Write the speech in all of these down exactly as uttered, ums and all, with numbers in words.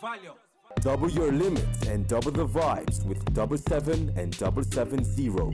value. Double your limits and double the vibes with double seven and double seven zero.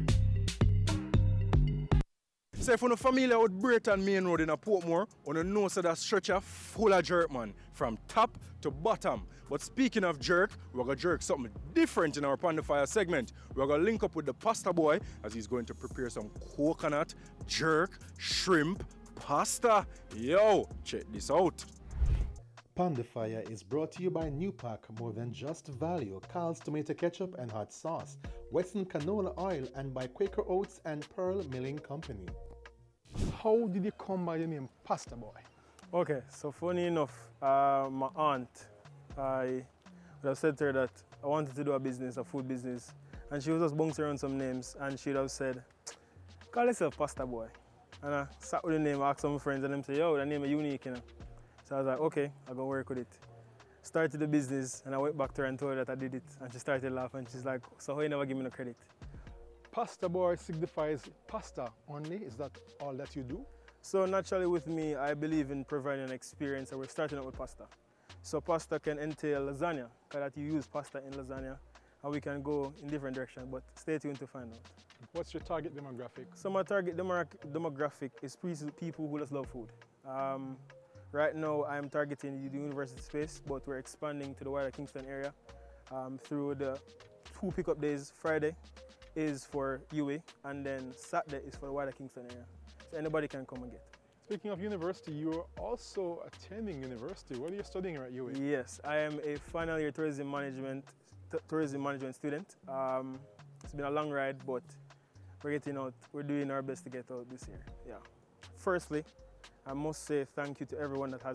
So if you're not familiar with Brayton Main Road in a Portmore, you know so that stretcher full of jerk, man, from top to bottom. But speaking of jerk, we're going to jerk something different in our Pon the Fire segment. We're going to link up with the pasta boy as he's going to prepare some coconut, jerk, shrimp, pasta. Yo, check this out. Pon the Fire is brought to you by New Pack, more than just value, Carl's tomato ketchup and hot sauce, Western canola oil, and by Quaker Oats and Pearl Milling Company. How did you come by the name Pasta Boy? Okay, so funny enough, uh, my aunt, I would have said to her that I wanted to do a business, a food business, and she was just bouncing around some names, and she'd have said, call yourself Pasta Boy. And I sat with the name, asked some friends, and them say, yo, that name is unique, you know. So I was like, okay, I'll go work with it. Started the business, and I went back to her and told her that I did it, and she started laughing. She's like, so how you never give me no credit? Pasta Boy signifies pasta only. Is that all that you do? So naturally with me, I believe in providing an experience, and we're starting out with pasta. So pasta can entail lasagna, because you use pasta in lasagna, and we can go in different directions, but stay tuned to find out. What's your target demographic? So my target demographic is people who just love food. Um, right now, I'm targeting the university space, but we're expanding to the wider Kingston area um, through the two pickup days. Friday is for U A, and then Saturday is for the wider Kingston area. So anybody can come and get. Speaking of university, you're also attending university. What are you studying at U A? Yes, I am a final year tourism management tourism management student. Um, it's been a long ride, but we're getting out. We're doing our best to get out this year. Yeah. Firstly, I must say thank you to everyone that has